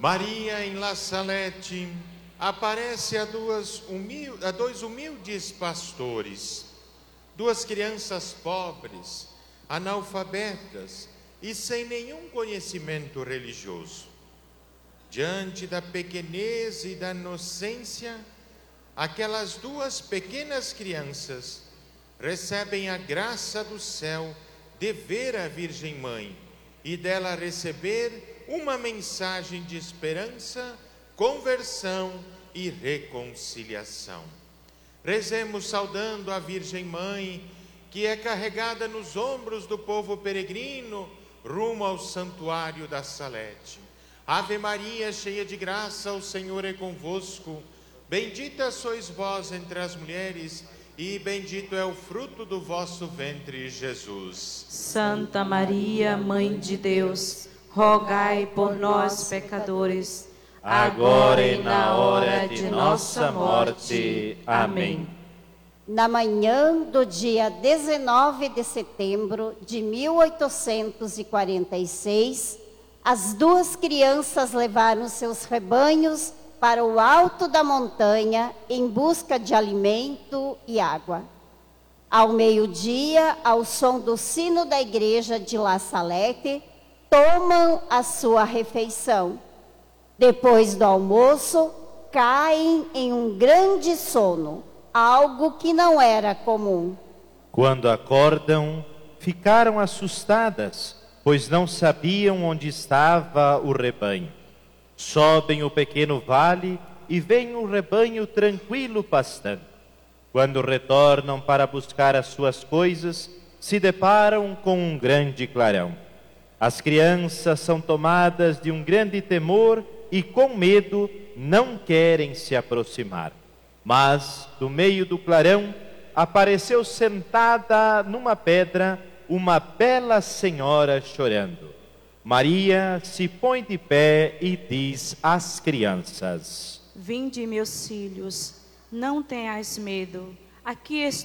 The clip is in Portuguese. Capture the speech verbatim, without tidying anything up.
Maria, em La Salette, aparece a, duas humil... a dois humildes pastores, duas crianças pobres, analfabetas e sem nenhum conhecimento religioso. Diante da pequenez e da inocência, aquelas duas pequenas crianças recebem a graça do céu de ver a Virgem Mãe e dela receber uma mensagem de esperança, conversão e reconciliação. Rezemos saudando a Virgem Mãe, que é carregada nos ombros do povo peregrino rumo ao santuário da Salete. Ave Maria, cheia de graça, o Senhor é convosco. Bendita sois vós entre as mulheres, e bendito é o fruto do vosso ventre, Jesus. Santa Maria, Mãe de Deus, rogai por nós, pecadores, agora e na hora de nossa morte. Amém. Na manhã do dia dezenove de setembro de mil oitocentos e quarenta e seis, as duas crianças levaram seus rebanhos para o alto da montanha em busca de alimento e água. Ao meio-dia, ao som do sino da igreja de La Salette, tomam a sua refeição. Depois do almoço, caem em um grande sono, algo que não era comum. Quando acordam, ficaram assustadas, pois não sabiam onde estava o rebanho. Sobem o pequeno vale e veem o rebanho tranquilo pastando. Quando retornam para buscar as suas coisas, se deparam com um grande clarão. As crianças são tomadas de um grande temor e, com medo, não querem se aproximar. Mas, do meio do clarão, apareceu sentada numa pedra uma bela senhora chorando. Maria se põe de pé e diz às crianças: Vinde, meus filhos, não tenhais medo, aqui estou.